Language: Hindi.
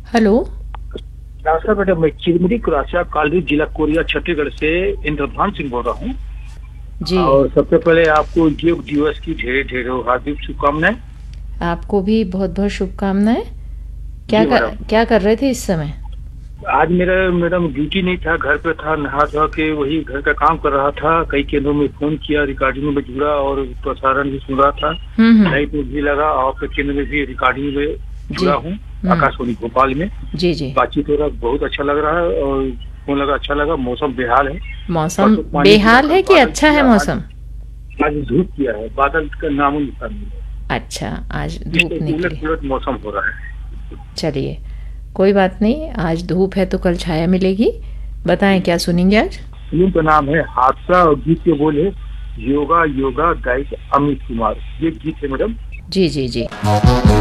हेलो। नमस्कार मैडम, मैं चिरमिरी कुरासा कालरी जिला कोरिया छत्तीसगढ़ से इंद्रभान सिंह बोल रहा हूँ। जी। और सबसे पहले आपको योग दिवस की ढेर ढेर हार्दिक शुभकामनाएं। आपको भी बहुत बहुत शुभकामनाएं। जी मैडम। क्या कर रहे थे इस समय? आज मेरा मैडम ड्यूटी नहीं था, घर पे था, नहा धोा के वही घर का काम कर रहा था। कई केंद्रों में फोन किया, रिकॉर्डिंग में जुड़ा और प्रसारण भी सुन रहा था। हम्म। लाइव में भी लगा और आपके केंद्र में भी रिकॉर्डिंग में जी। जुड़ा हूँ। आकाशवाणी भोपाल में जी जी। बातचीत हो रहा, बहुत अच्छा लग रहा है और फोन लगा, अच्छा लगा। मौसम बेहाल है। मौसम परसों पानी गिरा, बेहाल कल है कि बादल अच्छा है किया, मौसम? आज धूप किया है, बादल का नामो निशान नहीं है। अच्छा, आज धूप जिससे उलट निकली। पुलट मौसम हो रहा है। चलिए, कोई बात नहीं, आज धूप है तो कल छाया मिलेगी। बताएं क्या सुनेंगे आज? फिल्म का नाम है हादसा और गीत के बोल है योगा योगा गायक अमित कुमार। ये गीत है मैडम। जी जी जी।